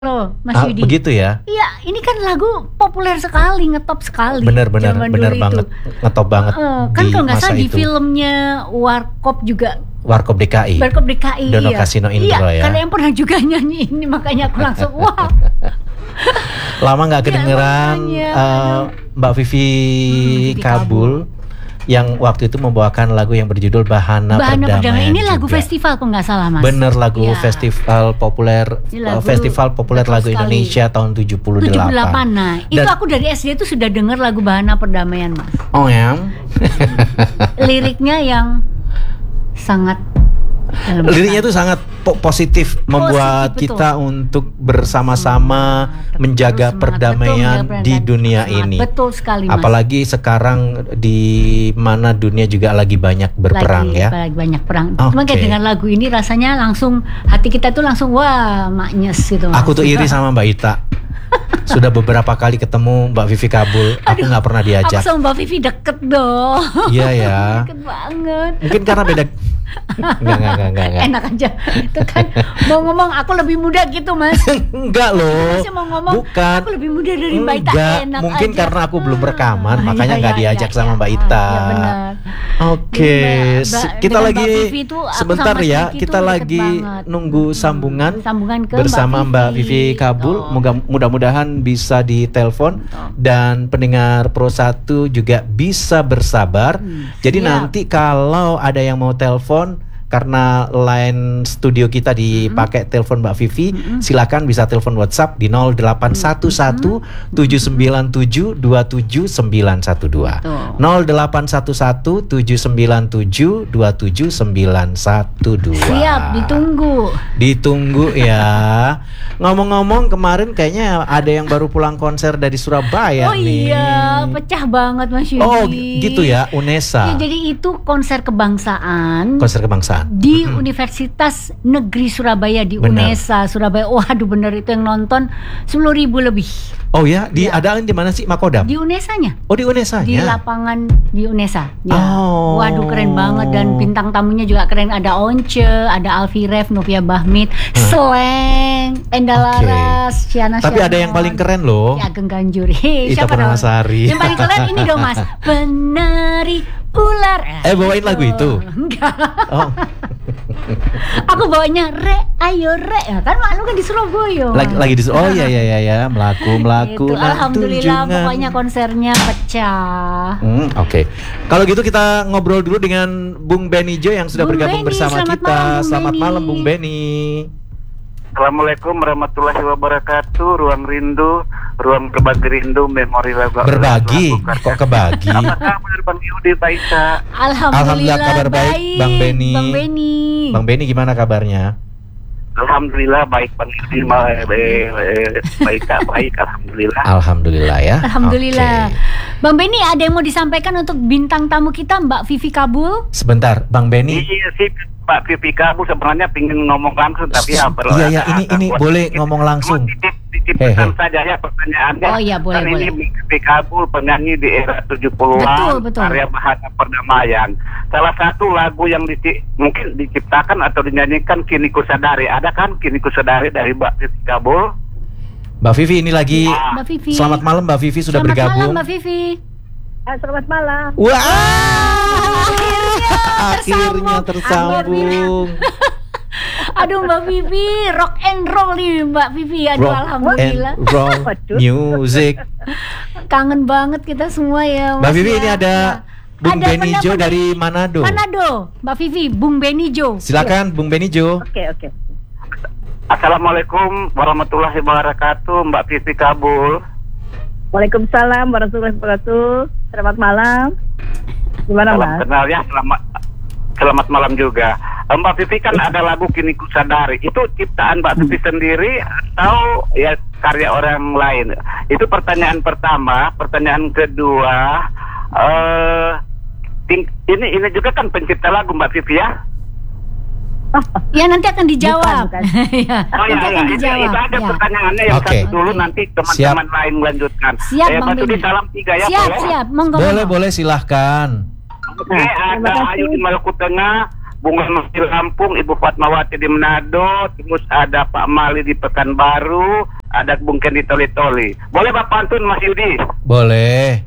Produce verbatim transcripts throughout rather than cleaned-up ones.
Loh, Mas Ah, Yudi. begitu ya? Iya, ini kan lagu populer sekali, ngetop sekali. Bener-bener, zaman bener dulu banget, itu. ngetop banget. Uh, kan di kalau nggak masa salah di itu. filmnya Warkop juga. Warkop D K I. Warkop D K I. Dono Iya. Kasino Indro Iya, ya. karena yang pernah juga nyanyi ini, makanya aku langsung wah. Lama nggak kedengeran makanya, uh, Mbak Vivi Hmm, Vivi Kabul yang waktu itu membawakan lagu yang berjudul Bahana, Bahana Perdamaian. Perdamaian. Ini lagu juga. festival kalau nggak salah, Mas. Bener, lagu Iya. festival populer, Ini lagu festival populer betul lagu sekali. Indonesia tahun tujuh puluh delapan. tujuh puluh delapan. Nah, itu Dan- aku dari S D itu sudah dengar lagu Bahana Perdamaian, Mas. Oh ya. Liriknya yang sangat dalam Liriknya itu sangat po- positif, membuat betul. kita untuk bersama-sama Semangat, menjaga terus semangat, perdamaian betul, menjaga di dunia semangat. ini. Betul sekali, Mas. Apalagi sekarang di mana dunia juga lagi banyak berperang lagi, ya. lagi banyak perang. Oke. Cuma kayak dengan lagu ini rasanya langsung hati kita tuh langsung wah maknyes gitu. Mas. Aku tuh iri sama Mbak Ita. Sudah beberapa kali ketemu Mbak Vivi Kabul, aku nggak pernah Aku diajak. sama Mbak Vivi deket dong. Iya ya. Deket banget. Mungkin karena beda. Enggak, enggak, enggak, enggak, enggak. Enak aja. Itu kan mau ngomong aku lebih muda gitu, Mas. Enggak loh. Masih mau ngomong Bukan. aku lebih muda dari Mbak Ita. Enggak, Enak mungkin aja. karena aku belum rekaman, Ah, makanya iya, nggak iya, diajak iya, sama iya. Mbak Ita. Iya benar. Oke, Mbak- se- Mbak- kita dengan lagi Mbak Vivi tuh aku sebentar sama ya, Vicky kita tuh deket lagi banget. nunggu Hmm, sambungan, sambungan ke bersama Mbak Mbak Vivi. Vivi Kabul. Oh. Moga- Mudah-mudahan bisa ditelepon dan pendengar Pro satu juga bisa bersabar. Hmm, Jadi siap. nanti kalau ada yang mau telepon, karena line studio kita dipakai telepon Mbak Vivi, silakan bisa telepon WhatsApp di nol delapan satu satu tujuh sembilan tujuh dua tujuh sembilan satu dua. Betul. nol delapan satu satu tujuh sembilan tujuh dua tujuh sembilan satu dua. Siap, ditunggu. Ditunggu ya. Ngomong-ngomong, kemarin kayaknya ada yang baru pulang konser dari Surabaya Oh nih. iya, pecah banget Mas Yudi. Oh gitu ya, UNESA. Ya, jadi itu konser kebangsaan Konser kebangsaan. di Universitas Negeri Surabaya di Benar. UNESA Surabaya. Waduh bener itu yang nonton sepuluh ribu lebih Oh ya, di Ya. ada di mana sih, Makodam? di UNESA-nya. Oh di UNESA Di ya. lapangan di UNESA. Ya. Oh. Waduh keren banget, dan bintang tamunya juga keren. Ada Once, ada Alfi Ref, Novia Bahmit, Sleng, Enda Oke. Laras, Syana Tapi ada yang Syanon, paling keren loh. Ki Ageng Ganjur. Hei, Ita siapa dong? Purnamasari. Yang paling keren ini dong Mas. Penari ular. Eh, bawain lagu itu? Enggak. Oh, Aku bawanya re, ayo re. Ya, kan malu kan di Surabaya. lagi lagi di Oh iya iya iya ya, melaku melaku Itu, nah, alhamdulillah tunjungan. pokoknya konsernya pecah. Hmm, oke. Kalau gitu kita ngobrol dulu dengan Bung Benijo yang sudah Bung bergabung Beni, bersama selamat kita. malam, Bung Selamat Beni. malam Bung Beni. Assalamualaikum warahmatullahi wabarakatuh. Ruang rindu, ruang berbagi rindu, memori lagu. Berbagi, lagu- kok kebagi? Apa kabar Bang Yudi, Pak Ita? Alhamdulillah, Alhamdulillah, kabar baik, Bang Beni. Bang Beni. Bang Beni gimana kabarnya? Alhamdulillah baik Bang Yudi, ma- eh, eh, baik Kak, baik Alhamdulillah. Alhamdulillah ya. Alhamdulillah. Oke. Bang Beni, ada yang mau disampaikan untuk bintang tamu kita Mbak Vivi Kabul? Sebentar, Bang Beni. Iya sih Pak Vivi Kamu sebenarnya pengen ngomong langsung tapi ya perlu Iya, iya, ada- ini- ada ini buat boleh sedikit. ngomong langsung. Cuma titip, titip Hehe. pesan saja ya pertanyaannya. Oh iya, boleh, Kan boleh. ini Vivi Kabul penyanyi di era tujuh puluhan, Betul, betul. karya Bahana Perdamaian. Salah satu lagu yang dici- mungkin diciptakan atau dinyanyikan Kini Ku Sadari. Ada kan Kini Ku Sadari dari Mbak Vivi Kabul? Mbak Vivi ini lagi. Mbak Vivi. Selamat malam Mbak Vivi sudah Selamat bergabung. malam Mbak Vivi. Ah, selamat malam. Wah, Akhirnya akhirnya tersambung. Aduh Mbak Vivi, rock and roll nih Mbak Vivi. Aduh Rock alhamdulillah. and roll Waduh. music. Kangen banget kita semua ya Mas Mbak Vivi ya. ini ada Bung Ada Benijo pendapat dari Manado. Manado, Mbak Vivi, Bung Benijo. Silakan Bung Benijo. Oke, oke. Assalamualaikum warahmatullahi wabarakatuh, Mbak Vivi Kabul. Waalaikumsalam warahmatullahi wabarakatuh. Selamat malam. Gimana, Salam Mas? kenal ya, selamat selamat malam juga. Eh, Mbak Vivi kan ada lagu Kini Ku Sadari. Itu ciptaan Mbak Vivi sendiri atau ya karya orang lain? Itu pertanyaan pertama. Pertanyaan kedua, eh ting- ini ini juga kan pencipta lagu Mbak Vivi ya? Ya nanti akan dijawab. Bukan, Ya, Oh ya, nanti ya, akan itu, dijawab. itu ada Ya. pertanyaannya yang Oke. satu dulu, Oke. nanti teman-teman lain melanjutkan. Siap, eh, Bang Mas Yudi, Beni. salam tiga ya, Siap, boleh? siap. Monggo. Boleh monggo. boleh silahkan. Oke, Nah, terima ada kasih. Ayu di Maluku Tengah, Bung Leman di Lampung, Ibu Fatmawati di Manado, terus ada Pak Mali di Pekanbaru, ada Bung Ken di Toli-Toli. Boleh Bapak pantun Mas Yudi? Boleh.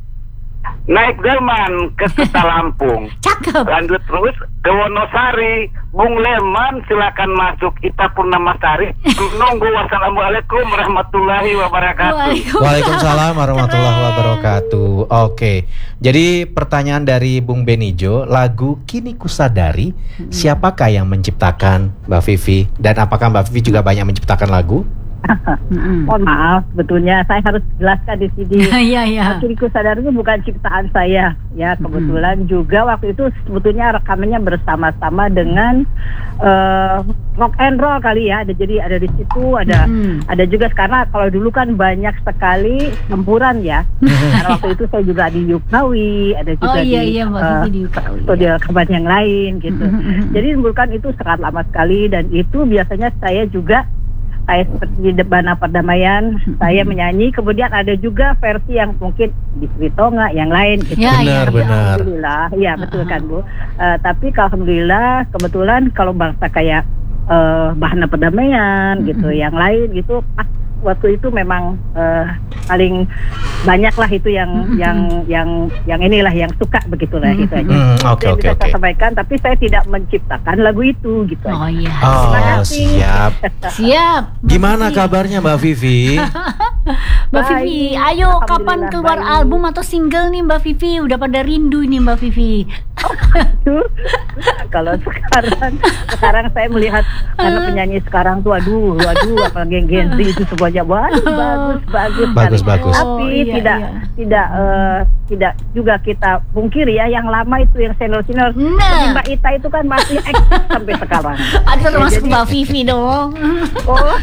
Naik delman ke Kota Lampung. Cakep. Lanjut terus ke Wonosari. Bung Leman silakan masuk. Ita Purnamasari. Menunggu. Wassalamualaikum warahmatullahi wabarakatuh. Waalaikumsalam warahmatullahi wabarakatuh. Oke. Jadi pertanyaan dari Bung Benijo, lagu Kini Kusadari, hmm. siapakah yang menciptakan, Mbak Vivi? Dan apakah Mbak Vivi juga banyak menciptakan lagu? Mm-hmm. Mohon maaf, sebetulnya saya harus jelaskan di sini. Iya, iya. Kini Kusadari itu bukan ciptaan saya, ya. Kebetulan mm-hmm. juga waktu itu sebetulnya rekamannya bersama-sama dengan uh, rock and roll kali ya. Ada jadi ada di situ, ada mm-hmm. ada juga karena kalau dulu kan banyak sekali campuran ya. Karena waktu itu saya juga di Yukawi, ada juga oh, iya, di, iya, uh, di Yukawi, studio ya. rekaman yang lain gitu. Mm-hmm. Jadi bukan itu sangat lama sekali dan itu biasanya saya juga kayak seperti di Debana Perdamaian, hmm. saya menyanyi. Kemudian ada juga versi yang mungkin di Sritonga, yang lain gitu. Ya, benar, ya, benar. Alhamdulillah, iya betul kan Bu. Uh, tapi alhamdulillah kebetulan kalau bangsa kayak uh, Bahana Perdamaian hmm. gitu, yang lain gitu, pas waktu itu memang uh, paling banyak lah itu yang mm-hmm. yang yang yang inilah yang suka begitulah mm-hmm. gitu aja. Mm, Oke okay, bisa okay, saya okay. sampaikan, tapi saya tidak menciptakan lagu itu gitu. Oh iya. Oh siap. Siap. Gimana kabarnya Mbak Vivi? Mbak Vivi, ayo kapan keluar baik. album atau single nih Mbak Vivi? Udah pada rindu nih Mbak Vivi. Oh, kalau sekarang sekarang saya melihat karena penyanyi sekarang tuh aduh aduh apalagi yang Gen Z itu semuanya bagus bagus bagus bagus bagus. Tapi oh, iya, tidak iya. tidak uh, tidak juga kita pungkiri ya yang lama itu yang senior-senior. Nah. Mbak Ita itu kan masih eksis sampai sekarang. Ada termasuk jadi, Mbak Vivi dong. Oh.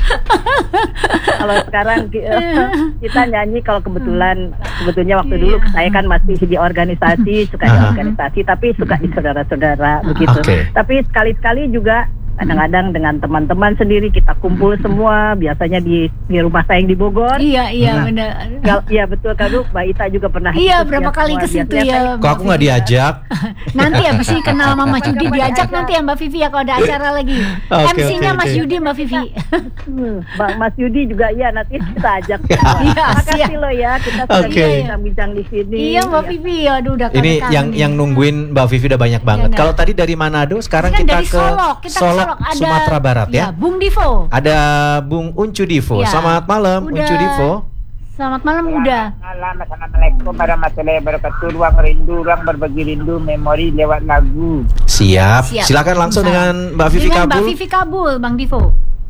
Kalau sekarang kita nyanyi kalau kebetulan sebetulnya waktu dulu saya kan masih di organisasi, suka di uh-huh. organisasi tapi suka di saudara-saudara begitu. Okay. Tapi sekali-sekali juga kadang-kadang dengan teman-teman sendiri kita kumpul semua, biasanya di di rumah saya yang di Bogor. Iya iya nah. benar. Iya betul kan Bu, Mbak Ita juga pernah. Iya berapa kali ke situ ya. Kok aku nggak diajak? Nanti ya sih kenal sama Mas Yudi diajak nanti ya Mbak Vivi ya kalau ada acara lagi. Okay, M C-nya okay, Mas okay. Yudi Mbak Vivi. Bang Mas Yudi juga iya nanti kita ajak. Iya, makasih loh ya kita sudah okay. bincang-bincang di sini. Iya Mbak Vivi, aduh udah ini kangen-kangen yang nih. yang nungguin Mbak Vivi udah banyak banget. Ya, Kalau tadi dari Manado, sekarang kan kita dari ke Solok, kita ke Solok, Solok. Ada, Sumatera Barat ya. Ya, Bung Divo. Ada Bung Uncu Divo. Ya. Selamat malam Udah. Uncu Divo. Selamat malam udah. Malam, assalamualaikum warahmatullahi wabarakatuh. Ruang rindu, ruang berbagi rindu, memori lewat lagu. Siap. Siap. Silakan langsung Bisa. dengan Mbak Vivi Dengan Kabul. Mbak Vivi Kabul, Bang Divo.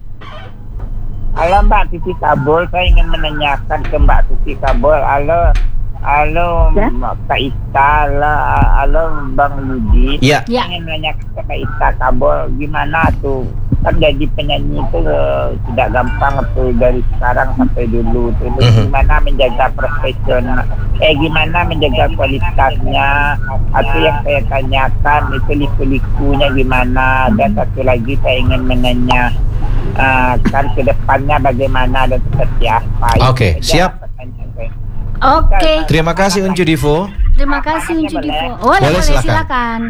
Halo Mbak Vivi Kabul, saya ingin menanyakan ke Mbak Vivi Kabul. Halo, halo Ya? Kak Ita, halo, halo Bang Yudi. Iya. Ya. Saya ingin menanyakan ke Kak Ita Kabul, gimana tuh? Kan jadi penyanyi itu uh, tidak gampang tuh dari sekarang sampai dulu. Tuh. Mhm. Gimana menjaga profesional, eh gimana menjaga kualitasnya? Atau yang saya tanyakan itu liku-likunya gimana? Dan satu lagi saya ingin menanya uh, kan ke depannya bagaimana dan seperti apa? Oke, Itu siap. aja pertanyaan saya. Oke. Terima kasih Uncu Divo. Terima kasih Uncu Divo. Oh, Boleh, boleh silakan. silakan.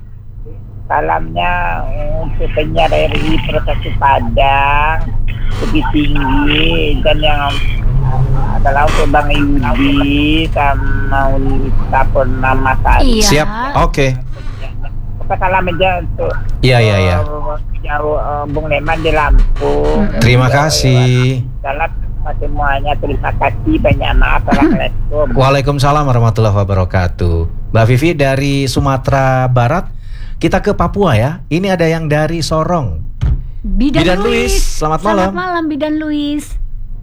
Salamnya untuk penyiar R I Profesor Padang Bukit Tinggi dan yang adalah untuk Bang Yudi sama Ulita Purnamasari. Iya. Siap. Oke. Apa salam aja untuk Iya, iya, iya. uh, jauh uh, Bung Leman di Lampung. Terima kasih. Salam semuanya, terima kasih, banyak maaf. Assalamualaikum. Waalaikumsalam warahmatullahi wabarakatuh. Mbak Vivi dari Sumatera Barat. Kita ke Papua ya. Ini ada yang dari Sorong. Bidan, Bidan Luis, Luis. selamat malam. Selamat malam Bidan Luis.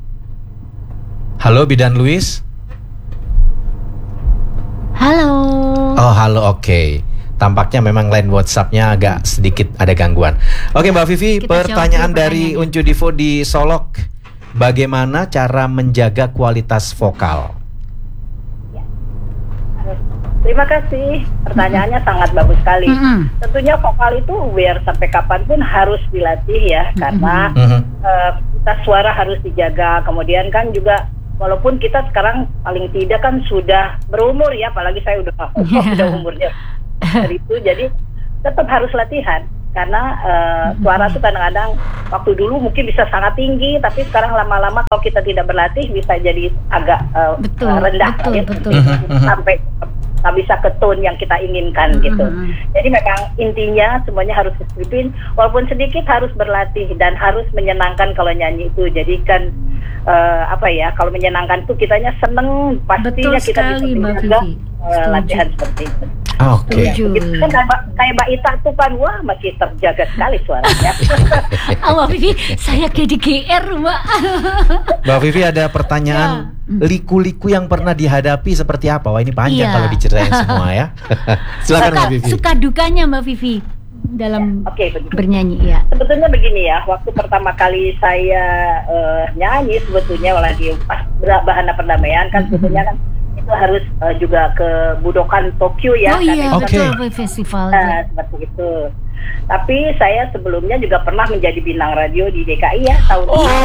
Halo Bidan Luis. Halo. Oh halo, oke. Tampaknya memang line WhatsApp-nya agak sedikit ada gangguan. Oke Mbak Vivi, Kita pertanyaan jawab dulu dari pertanyaannya. Uncu Divo di Solok. Bagaimana cara menjaga kualitas vokal? Terima kasih. Pertanyaannya sangat bagus sekali. Mm-mm. Tentunya vokal itu biar sampai kapanpun harus dilatih ya, karena Mhm. uh, kita suara harus dijaga. Kemudian kan juga walaupun kita sekarang paling tidak kan sudah berumur ya, apalagi saya udah udah umurnya dari itu. Jadi tetap harus latihan. Karena uh, suara tuh kadang-kadang waktu dulu mungkin bisa sangat tinggi, tapi sekarang lama-lama kalau kita tidak berlatih bisa jadi agak uh, betul, uh, rendah, betul, ya, betul. sampai nggak bisa ke tone yang kita inginkan gitu. Jadi memang intinya semuanya harus disiplin, walaupun sedikit harus berlatih dan harus menyenangkan kalau nyanyi itu. Jadi kan uh, apa ya, kalau menyenangkan tuh kitanya seneng, pastinya betul kita sekali, bisa Mbak juga Vivi. uh, latihan seperti itu. Oke. Ya, gitu. Kan kayak, kayak Mbak Ita tuh kan, wah masih terjaga sekali suaranya. Oh, Mbak Vivi, saya kayak di G R, Mbak. Mbak Vivi ada pertanyaan, Ya. liku-liku yang pernah dihadapi seperti apa? Wah ini panjang Iya. kalau diceritain semua ya. Silakan suka, Mbak Vivi. suka dukanya Mbak Vivi dalam Oke, begitu. bernyanyi ya. Sebetulnya begini ya, waktu pertama kali saya uh, nyanyi sebetulnya lagi pas Bahana Perdamaian kan sebetulnya kan itu harus uh, juga ke Budokan Tokyo ya. Oh iya, kan, Oke. betul, festival. Nah, seperti itu. Tapi saya sebelumnya juga pernah menjadi bintang radio di D K I ya tahun Oh, ini.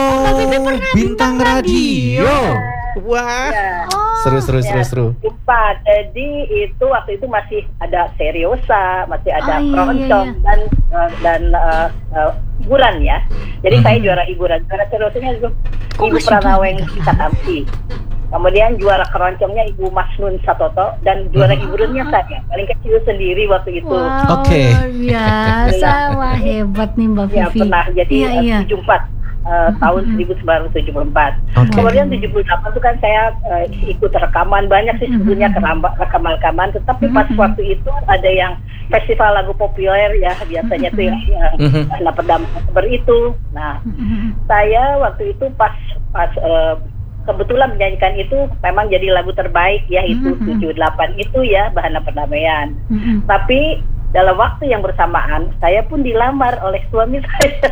bintang radio. Wah. Ya. Seru seru seru Ya, seru. lupa. Jadi itu waktu itu masih ada seriosa, masih ada Oh, iya, keroncong iya, iya. dan uh, dan uh, uh, hiburan ya. Jadi Mhm. saya juara hiburan. Juara seriosanya itu Kok Ibu masih Pranaweng juara? Kita Tampi. Kemudian juara keroncongnya Ibu Masnun Satoto dan juara hiburannya saya. Paling kecil sendiri waktu itu. Wow, Oke. luar biasa. Wah, hebat nih Mbak Ya Vivi. pernah jadi Iya, uh, iya. tujuh puluh empat uh, tahun seribu sembilan ratus tujuh puluh empat. Oke. Kemudian tujuh puluh delapan itu kan saya uh, ikut rekaman banyak sih sebetulnya keramba- rekaman-rekaman, tetapi pas waktu itu ada yang festival lagu populer ya biasanya tuh yang Mhm. Bahana Perdamaian seperti itu. Nah, saya waktu itu pas pas uh, kebetulan menyanyikan itu memang jadi lagu terbaik ya itu Mhm. tujuh puluh delapan itu ya Bahana Perdamaian. Mm-mm. Tapi dalam waktu yang bersamaan saya pun dilamar oleh suami saya.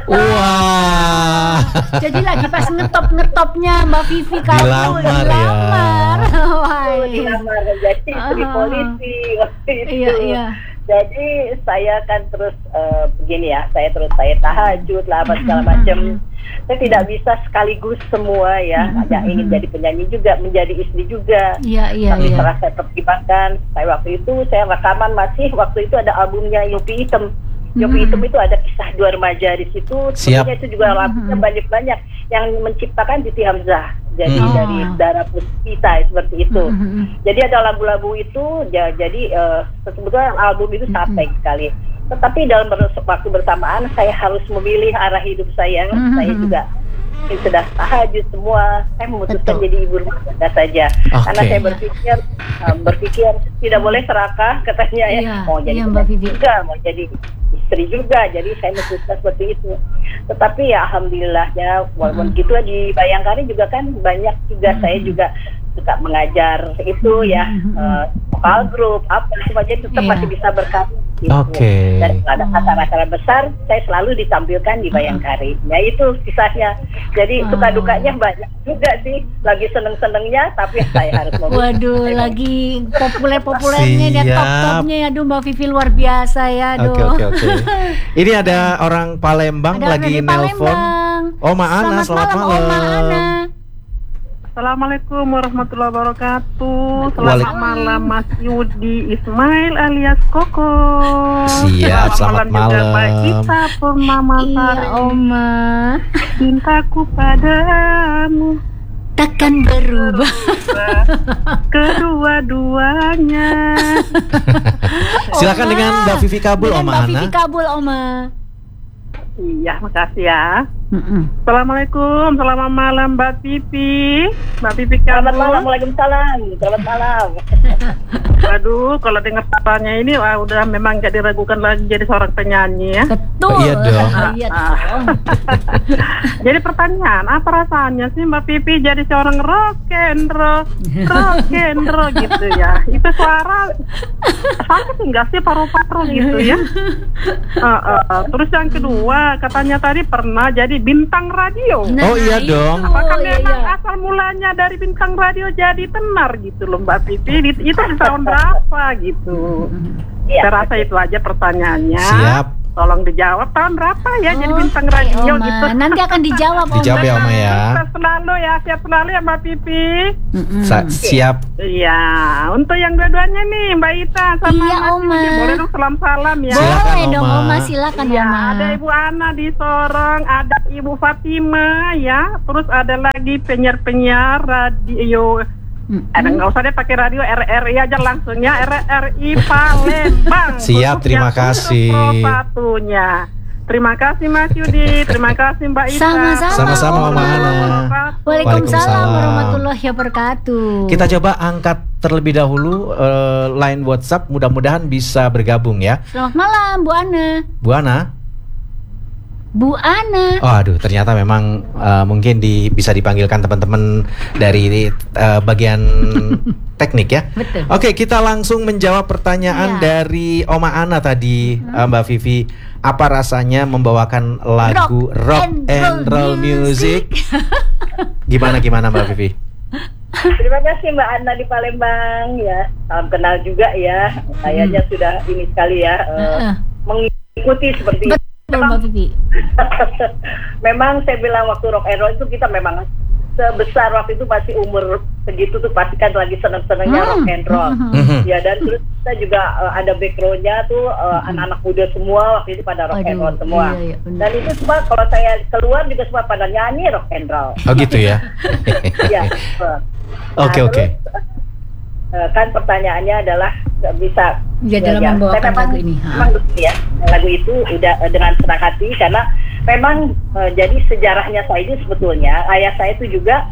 Wah. Jadi lagi pas ngetop-ngetopnya Mbak Vivi kabul Dilamar ya. dilamar. Wah, Oh, iya. dilamar menjadi istri Ah. polisi waktu itu. Iya, iya. Jadi saya kan terus eh, begini ya, saya terus saya tahajud lah apa segala macam. Saya tidak bisa sekaligus semua ya. Ada ingin jadi penyanyi juga, menjadi istri juga. Iya, iya, Tapi iya. setelah saya pertimbangkan, saya waktu itu saya rekaman masih waktu itu ada albumnya Yopi Hitam. Yopi Hitam itu ada kisah dua remaja di situ. Siap. Sebetulnya itu juga lagunya banyak-banyak yang menciptakan Titi Hamzah. Jadi Hmm. dari Darah Puspita seperti itu. Mhm. Jadi ada lagu-lagu itu, ya, jadi eh, sebetulnya album itu sangat baik sekali. Tetapi dalam ber- waktu bersamaan saya harus memilih arah hidup saya. Mhm. Saya juga sudah tahajud semua. Saya memutuskan Betul. jadi ibu rumah tangga saja. Oke. Karena saya berpikir eh, berpikir tidak boleh serakah katanya ya. Iya, Mau jadi iya, Mbak penyanyi Vivi. juga, mau jadi istri juga. Jadi saya memutuskan seperti itu. Tetapi ya alhamdulillah ya walaupun gitu di Bayangkari juga kan banyak juga saya juga suka mengajar itu ya eh, vokal grup apa sebagainya tetap Iya. masih bisa berkarya gitu. Oke. Dan ada acara-acara besar saya selalu ditampilkan di Bayangkari. Ya itu kisahnya. Jadi Wow. suka dukanya banyak juga sih. Lagi seneng-senengnya tapi saya harus memilih. Waduh, lagi populer-populernya ya, Siap. top-topnya ya, aduh Mbak Vivi luar biasa ya, aduh. Oke oke oke. Ini ada orang Palembang Ada lagi dari nelpon. Palembang. Oma Ana, selamat malam. Oma Ana. Assalamualaikum warahmatullahi wabarakatuh. Waalaikumsalam. Selamat malam Mas Yudi Ismail alias Koko. Siap, selamat juga malam. Mbak Ita Purnama Iya, Sari. Oma. Cintaku padamu Takkan berubah. kedua-duanya. Silakan Oma. dengan Mbak Vivi Kabul, Dengan Oma Mbak Ana. Vivi Kabul, Oma. Iya, makasih ya. Mm-mm. Assalamualaikum, selamat malam Mbak Pipi. Mbak Pipi Selamat Kabul. malam, Waalaikumsalam. Selamat malam. Aduh, kalau dengar suaranya ini wah, udah memang gak diragukan lagi jadi seorang penyanyi ya. Betul. Iya dong. Iya dong. Jadi pertanyaan, apa rasanya sih Mbak Pipi jadi seorang rock and roll, rock and roll gitu ya? Itu suara sakit enggak sih paru-paru gitu ya? Uh, uh, uh. Terus yang kedua, katanya tadi pernah jadi bintang radio. Oh, iya itu. dong. Apakah Iya, memang iya. asal mulanya dari bintang radio jadi tenar gitu loh Mbak Pipi? Di- Itu di tahun berapa gitu? Iya. Saya rasa itu aja pertanyaannya. Siap. tolong dijawab tahun berapa ya jadi Oh, bintang radio Oma. gitu. Nanti akan dijawab Oma. Dijawab ya Oma ya. Sukses selalu ya, siap selalu ya Mbak Pipi. Mm-mm. Sa- siap. Iya, untuk yang dua-duanya nih Mbak Ita sama Iya, Mas Oma. Yudi, boleh dong salam-salam ya. Silakan, Boleh dong Oma. Oma, silakan Ya, Oma. ada Ibu Ana di Sorong, ada Ibu Fatima ya, terus ada lagi penyiar-penyiar radio. Mm-mm. Ada nggak usah deh pakai radio R R I aja langsung ya, R R I Palembang. Siap, terima Khususnya kasih. untuk Pro satunya. Terima kasih Mas Yudi, terima kasih Mbak Ita. Sama-sama, Sama-sama, Oma Ana. Waalaikumsalam Waalaikumsalam. warahmatullahi wabarakatuh. Kita coba angkat terlebih dahulu eh, line WhatsApp, mudah-mudahan bisa bergabung ya. Selamat malam Bu Ana. Bu Ana. Bu Ana. Oh, aduh, ternyata memang eh, mungkin di, bisa dipanggilkan teman-teman dari eh, bagian teknik ya. Betul. Oke, kita langsung menjawab pertanyaan Iya. dari Oma Ana tadi, eh, Mbak Vivi. Apa rasanya membawakan lagu rock, and roll music? Gimana gimana Mbak Vivi? Terima kasih Mbak Ana di Palembang ya. Salam kenal juga ya. Kayaknya sudah ini sekali ya eh, Heeh. mengikuti seperti itu. Betul Mbak Vivi. Memang saya bilang waktu rock and roll itu kita memang sebesar waktu itu masih umur segitu tuh pasti kan lagi seneng-senengnya Hmm. rock and roll. Mhm. Ya, dan terus kita juga uh, ada backgroundnya tuh uh, anak-anak muda semua waktu itu pada rock and Aduh, roll semua. iya, iya, benar. Dan itu semua kalau saya keluar juga semua pada nyanyi rock and roll. Oh gitu ya. Ya. uh. Oke Nah, oke. terus, uh, kan pertanyaannya adalah uh, bisa Ya, dalam membawakan saya memang, lagu ini, ha. memang betul ya lagu itu udah uh, dengan senang hati karena memang uh, jadi sejarahnya saya ini sebetulnya ayah saya itu juga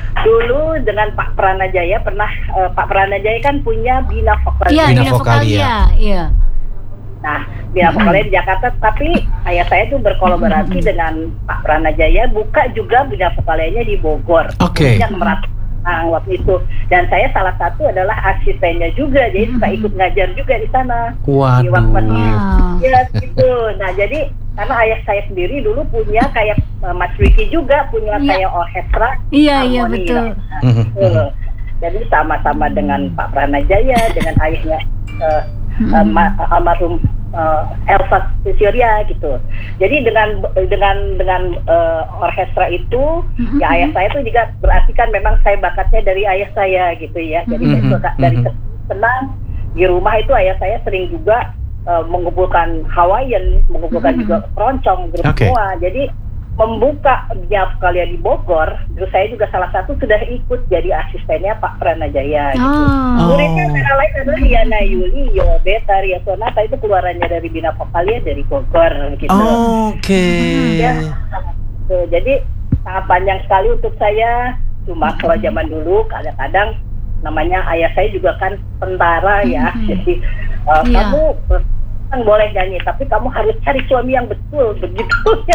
dulu dengan Pak Pranajaya pernah uh, Pak Pranajaya kan punya Bina Vokalia. Iya, Bina Bina Vokalia. Vokalia. Iya. Nah, Bina Vokalia di Jakarta, tapi ayah saya itu berkolaborasi dengan Pak Pranajaya buka juga Bina Vokalianya di Bogor. Oke. Yang merat- Nah, waktu itu dan saya salah satu adalah asistennya juga, jadi suka ikut ngajar juga di sana. Di waktu Waduh. Wow. ya gitu. Nah, jadi karena ayah saya sendiri dulu punya kayak uh, Mas Riki juga punya Iya. kayak orkestra. Iya, iya harmoni. betul. Nah, Mhm. betul. Jadi sama-sama dengan Pak Pranajaya, dengan ayahnya uh, uh, ma- almarhum uh, Elva Surya gitu. Jadi dengan dengan dengan uh, orkestra itu, Mhm. ya ayah saya itu juga berarti kan memang saya bakatnya dari ayah saya gitu ya. Jadi saya Mhm. suka dari Mhm. kecil senang di rumah itu ayah saya sering juga uh, mengumpulkan Hawaiian, mengumpulkan Mhm. juga keroncong grup Oke. semua. Jadi membuka Bina Vokalia di Bogor, terus saya juga salah satu sudah ikut jadi asistennya Pak Pranajaya gitu. Oh. Muridnya antara lain adalah Yana Yuli, Yobe, Taria Sonata itu keluarannya dari Bina Vokalia dari Bogor gitu. Oke. Ya, tuh, jadi sangat panjang sekali untuk saya. Cuma kalau zaman dulu kadang-kadang namanya ayah saya juga kan tentara ya, Mhm. jadi uh, Iya. kamu uh, kan boleh nyanyi, tapi kamu harus cari suami yang betul begitu ya.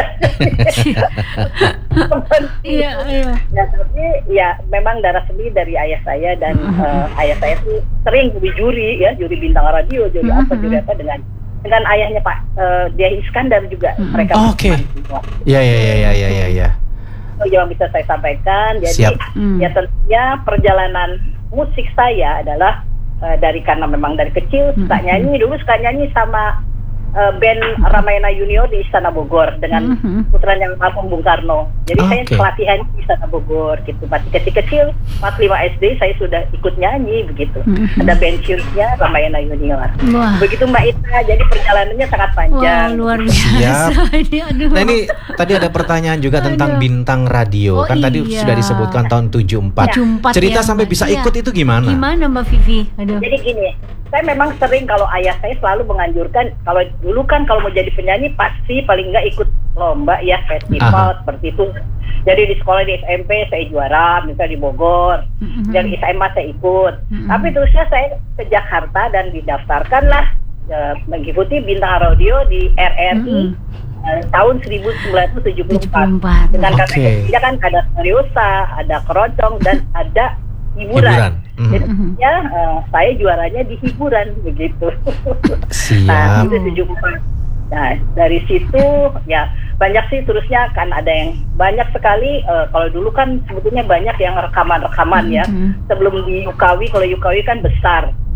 Iya, iya. Ya, tapi ya memang darah sendiri dari ayah saya dan uh, ayah saya tuh sering jadi juri ya, juri bintang radio, juri apa, Mhm. juri apa dengan dengan ayahnya Pak uh, Dia Iskandar juga Mhm. mereka. Oh, oke. semua. Ya ya ya ya ya ya ya. Itu yang bisa saya sampaikan. Jadi Siap. Hmm. ya tentunya perjalanan musik saya adalah uh, dari karena memang dari kecil suka Mhm. nyanyi, dulu suka nyanyi sama uh, band Ramayana Junior di Istana Bogor dengan Mhm. putranya almarhum Bung Karno. Jadi saya Oke. pelatihan di Istana Bogor gitu. Masih kecil-kecil, kelas lima S D saya sudah ikut nyanyi begitu. Mhm. Ada pensiunnya Ramayana Junior. Wah. Begitu Mbak Ita, jadi perjalanannya sangat Wah, panjang. luar biasa. Siap. Ini, aduh. Nah ini tadi ada pertanyaan juga tentang Aduh. bintang radio. Oh, Kan tadi iya. sudah disebutkan tahun tujuh puluh empat. tujuh puluh empat Cerita ya, sampai Mbak. bisa Iya. ikut itu gimana? Gimana Mbak Vivi? Aduh. Jadi gini, saya memang sering kalau ayah saya selalu menganjurkan, kalau dulu kan kalau mau jadi penyanyi pasti paling nggak ikut lomba ya, festival Aha. seperti itu. Jadi di sekolah di S M P saya juara, misalnya di Bogor, Mhm. dan S M A saya ikut. Mhm. Tapi terusnya saya ke Jakarta dan didaftarkanlah eh, mengikuti bintang radio di R R I Mhm. eh, tahun seribu sembilan ratus tujuh puluh empat. tujuh puluh empat. Dengan Oke. katanya kan ada seriosa, ada keroncong dan ada hiburan. Hiburan. Mhm. Jadi Mhm. ya eh, saya juaranya di hiburan begitu. Siap. Nah, itu tujuh puluh empat. Nah, dari situ ya banyak sih terusnya kan ada yang banyak sekali eh, kalau dulu kan sebetulnya banyak yang rekaman-rekaman ya. Mhm. Sebelum di Yukawi, kalau Yukawi kan besar.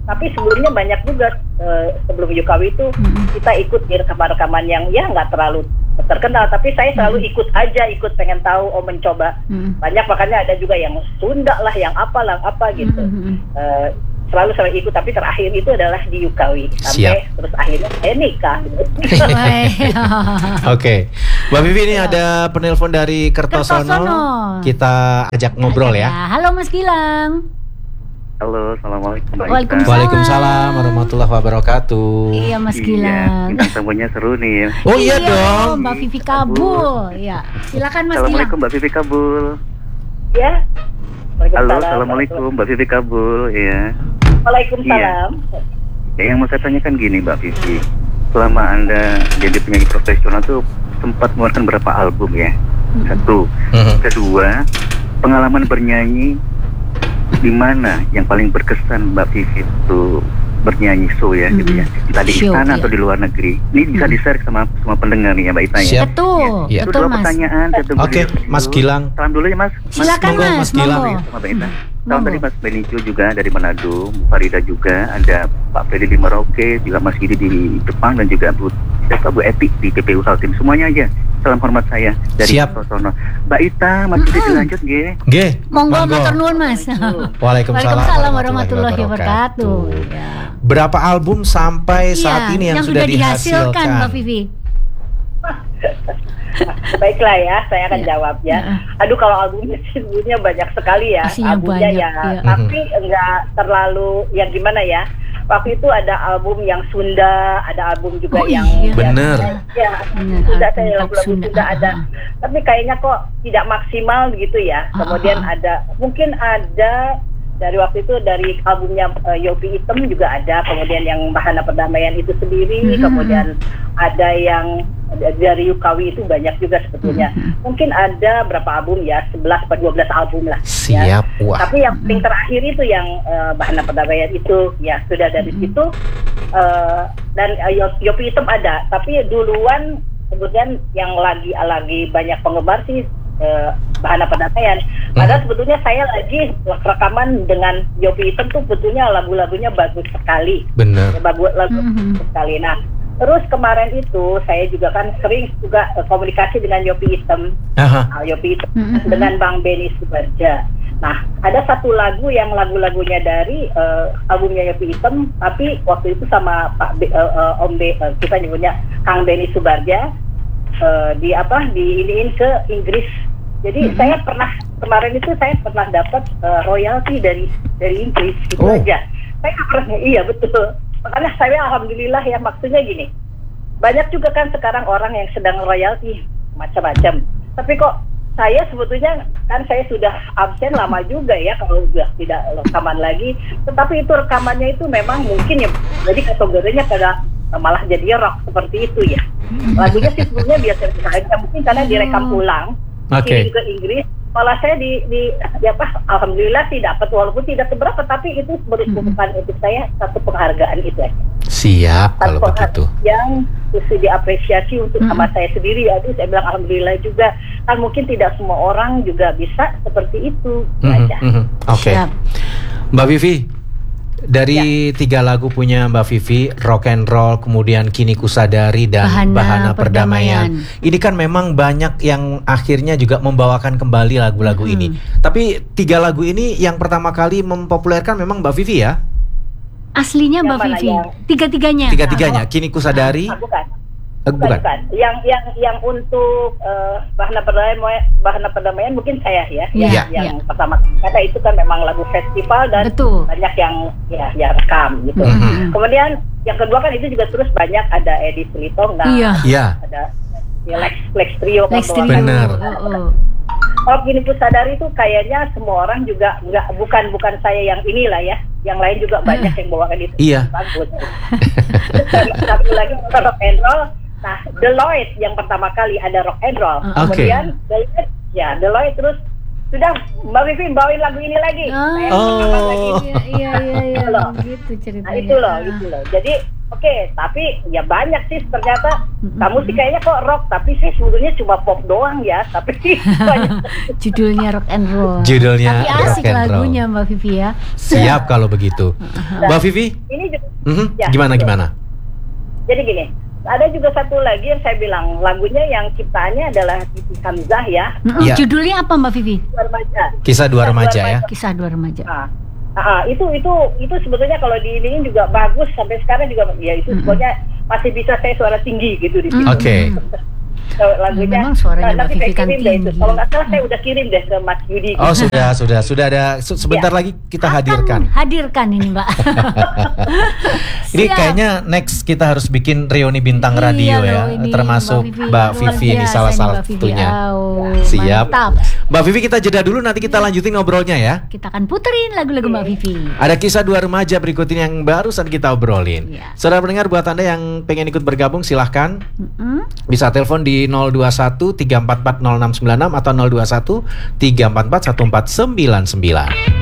Tapi sebelumnya banyak juga uh, sebelum Yukawi itu hmm. kita ikut di rekaman-rekaman yang ya nggak terlalu terkenal, tapi saya selalu ikut aja, ikut pengen tahu, oh mencoba. Hmm. Banyak, makanya ada juga yang Sunda lah, yang apa lah, apa gitu. Hmm. Uh, selalu selalu ikut, tapi terakhir itu adalah di Yukawi. Sampai Siap. Terus akhirnya saya nikah. Oke, okay. Mbak Vivi, ini ada penelpon dari Kertosono. Kertosono. Kita ajak ngobrol ya. Halo Mas Gilang. Halo, assalamualaikum. Waalaikumsalam. Waalaikumsalam warahmatullahi wabarakatuh. Iya Mas Gilang. Iya, tamunya seru nih. Oh iya, iya dong. Mbak Vivi Kabul. Ya, silakan Mas Gilang. Assalamualaikum Mbak Vivi Kabul. Ya. Halo, assalamualaikum Mbak Vivi Kabul. Iya. Waalaikumsalam. Iya. Ya, yang mau saya tanyakan gini Mbak Vivi, selama Anda jadi penyanyi profesional tuh sempat mengeluarkan berapa album ya? Hmm. Satu. Hmm. Kedua, pengalaman bernyanyi di mana yang paling berkesan Mbak Vivi itu bernyanyi show ya, mm-hmm. gitu ya, entah di istana atau di luar negeri. Ini bisa di-share sama semua pendengar nih ya Mbak Ita ya. Betul, ya. betul Mas. Pertanyaan. Oke, okay, Mas Gilang. Salam dulu ya Mas. Silakan Mas, Mas Gilang. Sama Mbak Ita. Salam dari Mas Benicio juga dari Manado, Farida juga, ada Pak Freddy di Merauke, juga Mas Gidi di Jepang, dan juga Bu siapa Bu Epi di P P U Kaltim. Semuanya aja. Salam hormat saya dari Kertosono. Mbak Ita, Mas Gidi dilanjut G. G. Monggo matur nuwun Mas. Waalaikumsalam warahmatullahi wabarakatuh. Ya. Berapa album sampai iya, saat ini yang, yang sudah, sudah dihasilkan, dihasilkan Mbak Vivi? Baiklah ya, saya akan ya. jawab ya. Aduh, kalau albumnya sebetulnya banyak sekali ya. Pastinya albumnya banyak, ya, ya. Tapi enggak terlalu yang gimana ya. Waktu itu ada album yang Sunda, ada album juga oh, yang iya. bener. Ya, Sunda, saya lagu-lagu Sunda, Sunda ada. Tapi kayaknya kok tidak maksimal begitu ya. Kemudian uh-huh. ada, mungkin ada dari waktu itu dari albumnya uh, Yopi Item juga ada, kemudian yang Bahana Perdamaian itu sendiri, mm-hmm. kemudian ada yang dari Yukawi itu banyak juga sebetulnya. Mm-hmm. Mungkin ada berapa album ya, sebelas atau dua belas album lah. Siap, ya. wah. Tapi yang paling terakhir itu yang uh, Bahana Perdamaian itu ya sudah dari mm-hmm. situ uh, dan uh, Yopi Item ada, tapi duluan kemudian yang lagi lagi banyak penggemar sih Uh, Bahana Perdamaian. Padahal hmm. sebetulnya saya lagi rekaman dengan Yopi Item tuh sebetulnya lagu-lagunya bagus sekali. Benar. Ya, bagus lagu hmm. sekali. Nah, terus kemarin itu saya juga kan sering juga uh, komunikasi dengan Yopi Item. Uh, Yopi Item hmm. dengan Bang Benny Subarja. Nah, ada satu lagu yang lagu-lagunya dari uh, albumnya Yopi Item, tapi waktu itu sama Pak B, uh, uh, Om B, uh, kita nyebutnya Kang Benny Subarja uh, di apa di iniin ke Inggris. Jadi mm-hmm. saya pernah kemarin itu saya pernah dapat uh, royalti dari dari Inggris gitu oh. aja. Saya nggak pernah, iya betul. Makanya saya alhamdulillah ya, maksudnya gini, banyak juga kan sekarang orang yang sedang royalti macam-macam. Tapi kok saya sebetulnya kan saya sudah absen lama juga ya kalau sudah tidak rekaman lagi. Tetapi itu rekamannya itu memang mungkin ya, jadi kategorinya pada malah jadi rock seperti itu ya. Lagunya sih sebetulnya biasa-biasa aja, mungkin karena direkam ulang. Oke. Okay. Ke Inggris, malah saya di, di ya apa, alhamdulillah sih dapat, walaupun tidak seberapa, tapi itu merupakan hmm. untuk saya satu penghargaan itu aja. Siap kalau begitu. Yang mesti diapresiasi untuk hmm. sama saya sendiri, aduh saya bilang alhamdulillah juga. Kan mungkin tidak semua orang juga bisa seperti itu. Hmm. aja. Hmm. Oke. Okay. Mbak Vivi, dari ya. tiga lagu punya Mbak Vivi, Rock and Roll, kemudian Kini Kusadari dan Bahana, Bahana Perdamaian. Perdamaian. Ini kan memang banyak yang akhirnya juga membawakan kembali lagu-lagu hmm. ini. Tapi tiga lagu ini yang pertama kali mempopulerkan memang Mbak Vivi ya? Aslinya yang Mbak Vivi. Yang... Tiga-tiganya. Tiga-tiganya. Kini Kusadari. Ah, bukan. Uh, bukan, bukan. bukan. Yang yang yang untuk uh, Bahana Perdamaian, Bahana Perdamaian mungkin saya ya, yeah, yang, yeah. yang pertama, karena itu kan memang lagu festival dan Betul. banyak yang ya ya rekam gitu. Mm-hmm. Kemudian yang kedua kan itu juga terus banyak ada Edi Sulitonga, yeah. yeah. ada ya, Lex Lex Trio, Lex Trio. Benar. Oh, oh. Kalau Kini Kusadari itu kayaknya semua orang juga nggak, bukan bukan saya yang inilah ya, yang lain juga banyak uh. yang bawakan itu. Iya. Bagus. Satu lagi rock and roll. Nah, Deloitte yang pertama kali ada rock and roll. Uh, Kemudian okay. Deloitte, ya Deloitte terus sudah Mbak Vivi bawain lagu ini lagi. Oh, Saya oh. lagi. Iya iya iya. Loh. Gitu ceritanya. Nah, itu loh, itu loh. Jadi Oke, tapi ya banyak sih ternyata. Kamu sih kayaknya kok rock, tapi sih sebetulnya cuma pop doang ya. Tapi banyak. Judulnya rock and roll. Judulnya tapi rock asik and roll. lagunya Mbak Vivi ya. Siap kalau begitu. Mbak Vivi, Ini juga, mhm, ya, gimana betul. gimana? Jadi gini, ada juga satu lagi yang saya bilang lagunya yang ciptaannya adalah Siti Hamzah ya, Mm-mm, Iya. Judulnya apa Mbak Vivi? Dua Remaja. Kisah dua remaja ya. Kisah dua remaja. Nah, ah, itu itu itu sebetulnya kalau di ini juga bagus sampai sekarang juga ya itu Mm-mm. pokoknya masih bisa saya suara tinggi gitu di situ. Oke. So, lagunya. Memang suaranya nah, Mbak nanti saya Vivi kan kirim deh itu. tinggi. Kalau nggak salah saya udah kirim deh ke Mas Yudi. Oh sudah sudah sudah ada se- sebentar Ya. lagi kita Akan hadirkan. hadirkan ini Mbak. Ini Siap. kayaknya next kita harus bikin reuni bintang Iya radio loh, ya, ini termasuk Mbak Luar Vivi ini biasa salah ini Mbak Vivi. satunya. Oh, Siap. Mantap. Mbak Vivi kita jeda dulu nanti kita lanjutin ngobrolnya ya. Kita akan puterin lagu-lagu Mbak Vivi. Ada kisah dua remaja berikut ini yang barusan kita obrolin. Iya. Saudara pendengar, buat Anda yang pengen ikut bergabung silahkan Mm-mm. bisa telepon di nol dua satu tiga empat empat nol enam sembilan enam atau nol dua satu tiga empat empat satu empat sembilan sembilan.